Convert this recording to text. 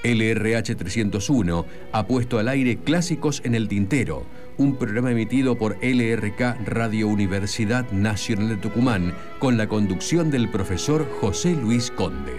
LRH 301 ha puesto al aire Clásicos en el Tintero, un programa emitido por LRK Radio Universidad Nacional de Tucumán con la conducción del profesor José Luis Conde.